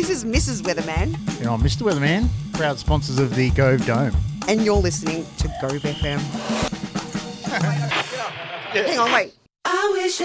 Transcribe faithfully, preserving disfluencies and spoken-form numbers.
This is Missus Weatherman. You know, Mister Weatherman, proud sponsors of the Gove Dome. And you're listening to Gove F M. Hang on, wait. I wish